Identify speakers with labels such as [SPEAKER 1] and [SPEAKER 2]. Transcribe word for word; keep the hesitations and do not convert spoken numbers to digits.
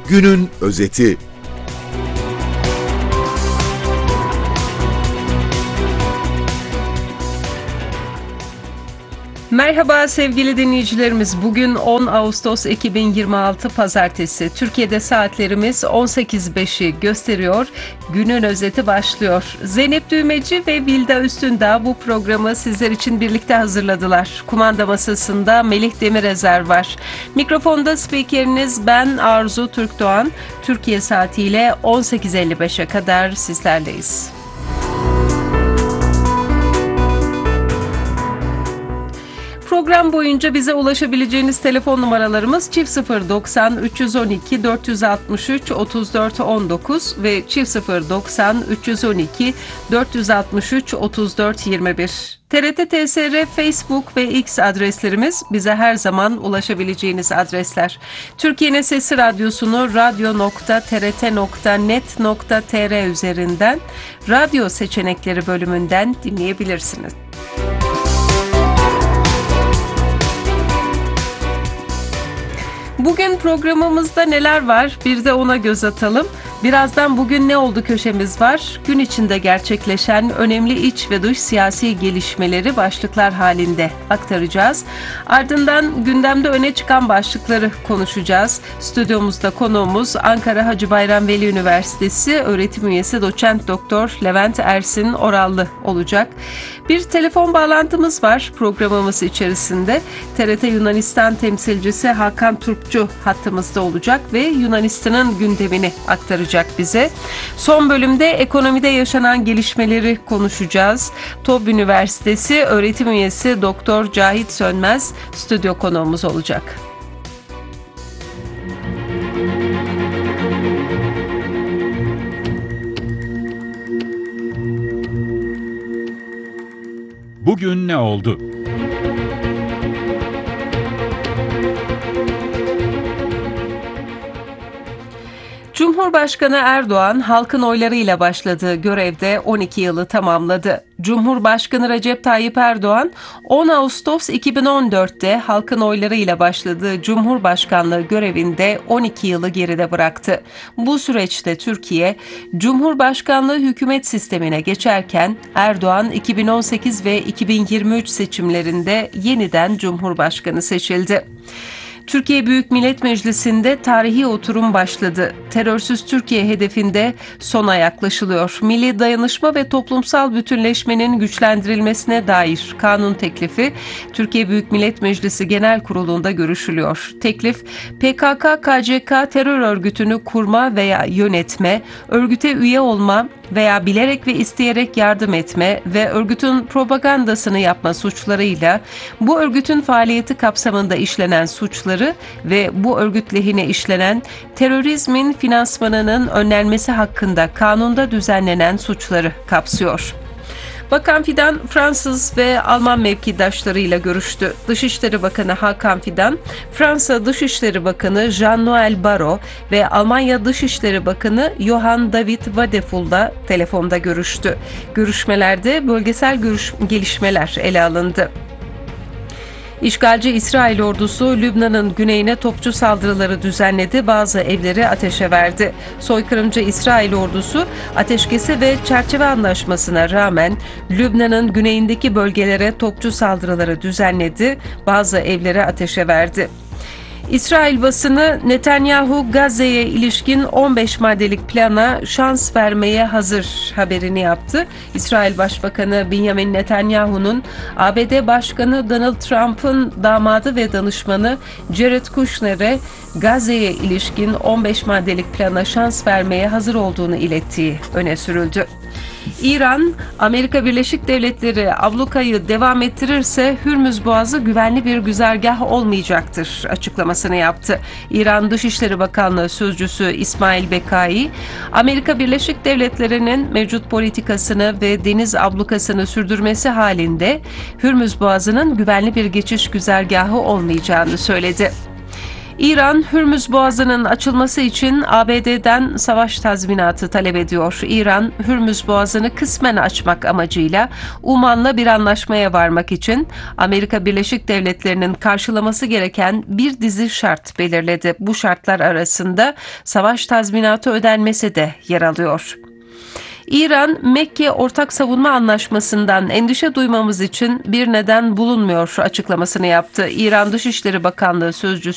[SPEAKER 1] Günün özeti.
[SPEAKER 2] Merhaba sevgili dinleyicilerimiz. Bugün on Ağustos iki bin yirmi altı Pazartesi. Türkiye'de saatlerimiz on sekiz beşi gösteriyor. Günün özeti başlıyor. Zeynep Düğmeci ve Vilda Üstündağ bu programı sizler için birlikte hazırladılar. Kumanda masasında Melih Demirezer var. Mikrofonda spikeriniz ben Arzu Türkdoğan. Türkiye saatiyle on sekiz elli beşe kadar sizlerleyiz. Program boyunca bize ulaşabileceğiniz telefon numaralarımız çift sıfır doksan üç yüz on iki dört yüz altmış üç otuz dört on dokuz ve çift sıfır doksan üç yüz on iki dört yüz altmış üç otuz dört yirmi bir. T R T T S R, Facebook ve X adreslerimiz bize her zaman ulaşabileceğiniz adresler. Türkiye'nin Sesi Radyosu'nu radyo nokta t r t nokta net nokta t r üzerinden radyo seçenekleri bölümünden dinleyebilirsiniz. Bugün programımızda neler var? Bir de ona göz atalım. Birazdan bugün ne oldu köşemiz var. Gün içinde gerçekleşen önemli iç ve dış siyasi gelişmeleri başlıklar halinde aktaracağız. Ardından gündemde öne çıkan başlıkları konuşacağız. Stüdyomuzda konuğumuz Ankara Hacı Bayram Veli Üniversitesi öğretim üyesi doçent doktor Levent Ersin Orallı olacak. Bir telefon bağlantımız var programımız içerisinde. T R T Yunanistan temsilcisi Hakan Turpçu hattımızda olacak ve Yunanistan'ın gündemini aktaracak bize. Son bölümde ekonomide yaşanan gelişmeleri konuşacağız. TOB Üniversitesi öğretim üyesi Doktor Cahit Sönmez stüdyo konuğumuz olacak.
[SPEAKER 3] Bugün ne oldu?
[SPEAKER 2] Cumhurbaşkanı Erdoğan halkın oylarıyla başladığı görevde on iki yılı tamamladı. Cumhurbaşkanı Recep Tayyip Erdoğan on Ağustos iki bin on dörtte halkın oylarıyla başladığı Cumhurbaşkanlığı görevinde on iki yılı geride bıraktı. Bu süreçte Türkiye Cumhurbaşkanlığı hükümet sistemine geçerken Erdoğan iki bin on sekiz ve iki bin yirmi üç seçimlerinde yeniden Cumhurbaşkanı seçildi. Türkiye Büyük Millet Meclisi'nde tarihi oturum başladı. Terörsüz Türkiye hedefinde sona yaklaşılıyor. Milli dayanışma ve toplumsal bütünleşmenin güçlendirilmesine dair kanun teklifi Türkiye Büyük Millet Meclisi Genel Kurulu'nda görüşülüyor. Teklif, P K K K C K terör örgütünü kurma veya yönetme, örgüte üye olma veya bilerek ve isteyerek yardım etme ve örgütün propagandasını yapma suçlarıyla bu örgütün faaliyeti kapsamında işlenen suçları ve bu örgüt lehine işlenen terörizmin finansmanının önlenmesi hakkında kanunda düzenlenen suçları kapsıyor. Bakan Fidan, Fransız ve Alman mevkidaşlarıyla görüştü. Dışişleri Bakanı Hakan Fidan, Fransa Dışişleri Bakanı Jean-Noël Barrot ve Almanya Dışişleri Bakanı Johann David Wadephul'la telefonda görüştü. Görüşmelerde bölgesel görüş- gelişmeler ele alındı. İşgalci İsrail ordusu Lübnan'ın güneyine topçu saldırıları düzenledi, bazı evleri ateşe verdi. Soykırımcı İsrail ordusu ateşkesi ve çerçeve anlaşmasına rağmen Lübnan'ın güneyindeki bölgelere topçu saldırıları düzenledi, bazı evleri ateşe verdi. İsrail basını Netanyahu Gazze'ye ilişkin on beş maddelik plana şans vermeye hazır haberini yaptı. İsrail Başbakanı Benjamin Netanyahu'nun A B D Başkanı Donald Trump'ın damadı ve danışmanı Jared Kushner'e Gazze'ye ilişkin on beş maddelik plana şans vermeye hazır olduğunu ilettiği öne sürüldü. İran, Amerika Birleşik Devletleri ablukayı devam ettirirse Hürmüz Boğazı güvenli bir güzergah olmayacaktır açıklamasını yaptı. İran Dışişleri Bakanlığı Sözcüsü İsmail Bekai, Amerika Birleşik Devletleri'nin mevcut politikasını ve deniz ablukasını sürdürmesi halinde Hürmüz Boğazı'nın güvenli bir geçiş güzergahı olmayacağını söyledi. İran, Hürmüz Boğazı'nın açılması için A B D'den savaş tazminatı talep ediyor. İran, Hürmüz Boğazı'nı kısmen açmak amacıyla Uman'la bir anlaşmaya varmak için Amerika Birleşik Devletleri'nin karşılaması gereken bir dizi şart belirledi. Bu şartlar arasında savaş tazminatı ödenmesi de yer alıyor. İran, Mekke Ortak Savunma Anlaşması'ndan endişe duymamız için bir neden bulunmuyor açıklamasını yaptı. İran Dışişleri Bakanlığı sözcüsü